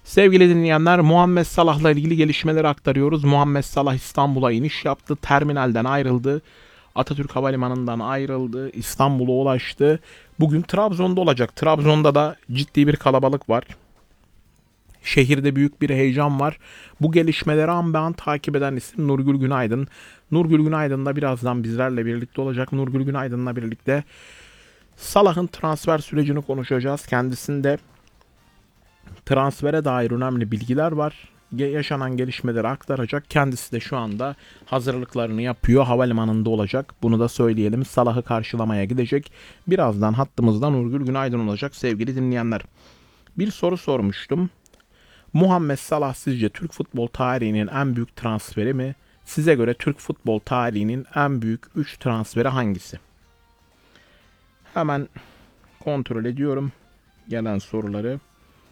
Sevgili dinleyenler, Muhammed Salah'la ilgili gelişmeleri aktarıyoruz. Muhammed Salah İstanbul'a iniş yaptı, terminalden ayrıldı, Atatürk Havalimanı'ndan ayrıldı, İstanbul'a ulaştı. Bugün Trabzon'da olacak. Trabzon'da da ciddi bir kalabalık var. Şehirde büyük bir heyecan var. Bu gelişmeleri an be an takip eden isim Nurgül Günaydın. Nurgül Günaydın da birazdan bizlerle birlikte olacak. Nurgül Günaydın'la birlikte Salah'ın transfer sürecini konuşacağız. Kendisinde transfere dair önemli bilgiler var. Yaşanan gelişmeleri aktaracak. Kendisi de şu anda hazırlıklarını yapıyor. Havalimanında olacak. Bunu da söyleyelim. Salah'ı karşılamaya gidecek. Birazdan hattımızda Nurgül Günaydın olacak sevgili dinleyenler. Bir soru sormuştum. Muhammed Salah sizce Türk futbol tarihinin en büyük transferi mi? Size göre Türk futbol tarihinin en büyük 3 transferi hangisi? Hemen kontrol ediyorum gelen soruları.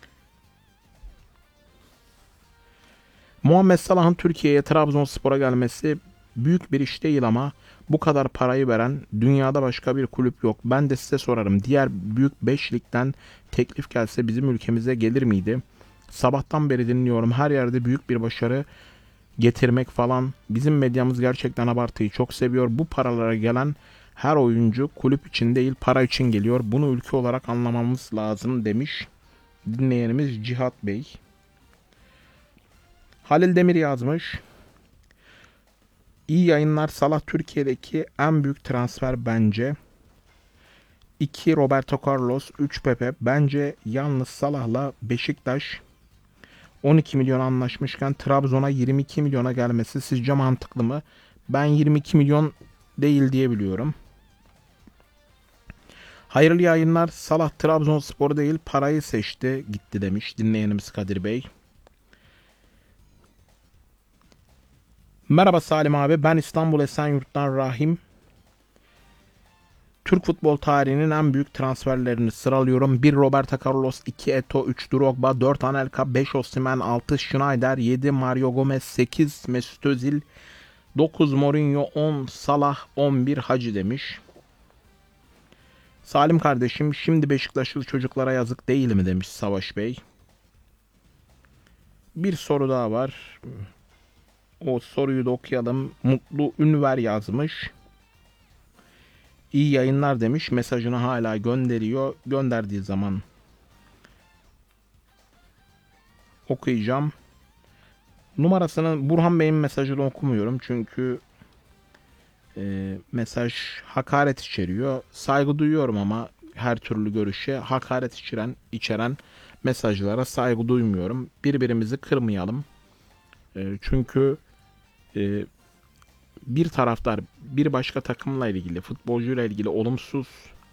Muhammed Salah'ın Türkiye'ye Trabzonspor'a gelmesi büyük bir iş değil ama bu kadar parayı veren dünyada başka bir kulüp yok. Ben de size sorarım. Diğer büyük 5 ligden teklif gelse bizim ülkemize gelir miydi? Sabahtan beri dinliyorum. Her yerde büyük bir başarı getirmek falan. Bizim medyamız gerçekten abartıyı çok seviyor. Bu paralara gelen her oyuncu kulüp için değil para için geliyor. Bunu ülke olarak anlamamız lazım demiş dinleyenimiz Cihat Bey. Halil Demir yazmış. İyi yayınlar. Salah Türkiye'deki en büyük transfer bence. 2 Roberto Carlos, 3 Pepe. Bence yalnız Salah'la Beşiktaş 12 milyon anlaşmışken Trabzon'a 22 milyona gelmesi sizce mantıklı mı? Ben 22 milyon değil diye biliyorum. Hayırlı yayınlar. Salah Trabzonspor değil parayı seçti gitti demiş dinleyenimiz Kadir Bey. Merhaba Salim abi, ben İstanbul Esenyurt'tan Rahim. Türk futbol tarihinin en büyük transferlerini sıralıyorum. 1 Roberto Carlos, 2 Eto'o, 3 Drogba, 4 Anelka, 5 Osimhen, 6 Schneider, 7 Mario Gomez, 8 Mesut Özil, 9 Mourinho, 10 Salah, 11 Hacı demiş. Salim kardeşim, şimdi Beşiktaşlı çocuklara yazık değil mi demiş Savaş Bey. Bir soru daha var. O soruyu da okuyalım. Mutlu Ünver yazmış. İyi yayınlar demiş. Mesajını hala gönderiyor. Gönderdiği zaman okuyacağım. Numarasını Burhan Bey'in mesajını okumuyorum. Çünkü mesaj hakaret içeriyor. Saygı duyuyorum ama her türlü görüşe hakaret içeren mesajlara saygı duymuyorum. Birbirimizi kırmayalım. Çünkü bir taraftar bir başka takımla ilgili, futbolcuyla ilgili olumsuz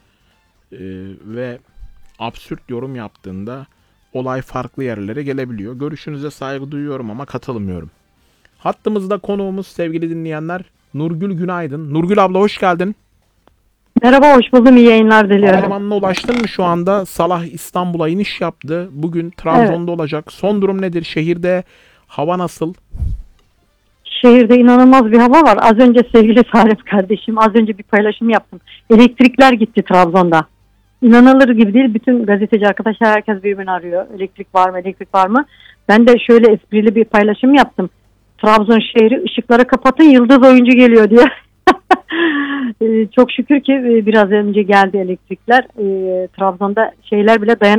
ve absürt yorum yaptığında olay farklı yerlere gelebiliyor. Görüşünüze saygı duyuyorum ama katılmıyorum. Hattımızda konuğumuz sevgili dinleyenler Nurgül Günaydın. Nurgül abla hoş geldin. Merhaba, hoş buldum. İyi yayınlar diliyorum. Havalimanına ulaştın mı şu anda? Salah İstanbul'a iniş yaptı. Bugün Trabzon'da olacak. Son durum nedir? Şehirde hava nasıl? Şehirde inanılmaz bir hava var. Az önce sevgili Salim kardeşim, az önce bir paylaşım yaptım. Elektrikler gitti Trabzon'da. İnanılır gibi değil. Bütün gazeteci arkadaşlar herkes birbirini arıyor. Elektrik var mı, elektrik var mı? Ben de şöyle esprili bir paylaşım yaptım. Trabzon şehri ışıkları kapatın, yıldız oyuncu geliyor diye. Çok şükür ki biraz önce geldi elektrikler. Trabzon'da şeyler bile